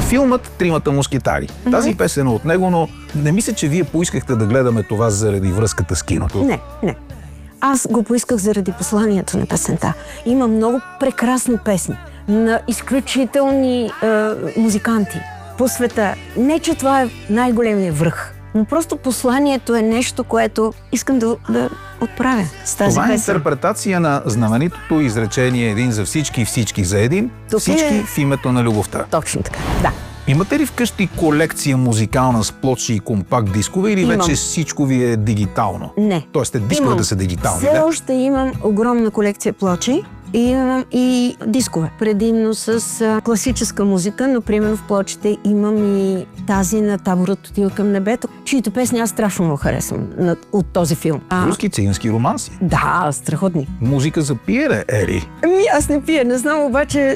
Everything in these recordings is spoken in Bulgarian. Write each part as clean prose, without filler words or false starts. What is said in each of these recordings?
Филмът "Тримата мускетари". Тази песен е от него, но не мисля, че вие поискахте да гледаме това заради връзката с киното. Не. Аз го поисках заради посланието на песента. Има много прекрасни песни на изключителни музиканти по света. Не, че това е най-големия връх, но просто посланието е нещо, което искам да отправя с тази това е песен. интерпретация на знаменитото изречение "един за всички, всички за един", всички в името на любовта. Точно така, да. Имате ли вкъщи колекция музикална с плочи и компакт дискове или вече всичко ви е дигитално? Не. Тоест дисковете са дигитални, Все още имам огромна колекция плочи и имам и дискове. Предимно с класическа музика, но примерно в плочите имам и тази на "Таборът отива към небето", чието песни аз страшно много харесвам от този филм. Руски цигански романси. Да, страхотни. Музика за пиене, Ери. Аз не пия, не знам, обаче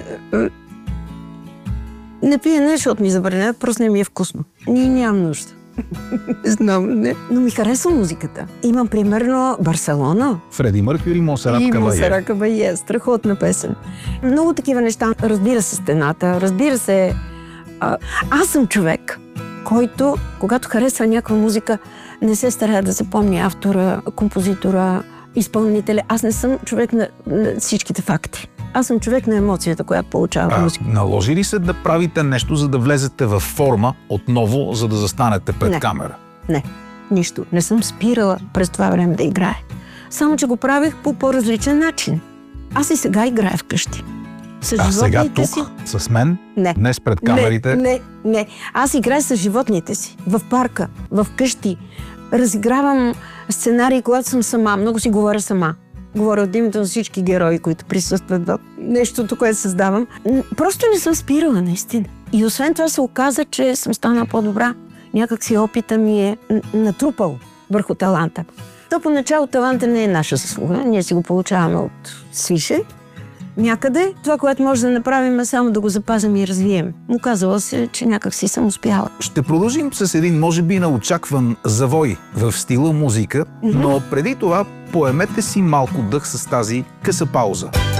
не пия не, защото ми забраня, просто не ми е вкусно. Нямам нужда. Не знам, не. Но ми харесва музиката. Имам примерно "Барселона". Фреди Мъркюри, Монсерат Кабае. И Монсерат Кабае. Страхотна песен. Много такива неща. Разбира се, "Стената", разбира се. Аз съм човек, който, когато харесва някаква музика, не се старая да запомни автора, композитора, изпълнителя. Аз не съм човек на всичките факти. Аз съм човек на емоцията, която получава музика. Наложи ли се да правите нещо, за да влезете във форма отново, за да застанете пред камера? Не, нищо. Не съм спирала през това време да играя. Само, че го правих по по-различен начин. Аз и сега играя вкъщи. Сега тук, с мен? Не. Днес пред камерите? Не. Аз играя с животните си. В парка, в къщи. Разигравам сценарии, когато съм сама. Много си говоря сама. Говоря от името на всички герои, които присъстват в нещото, което създавам. Просто не съм спирала, наистина. И освен това се оказа, че съм станала по-добра. Някак си опита ми е натрупал върху таланта. То поначало таланта не е наша заслуга. Ние си го получаваме от свише. Някъде това, което може да направим, е само да го запазим и развием. Оказало се, че някак си съм успяла. Ще продължим с един, може би, неочакван завой в стила музика, но преди това поемете си малко дъх с тази къса пауза.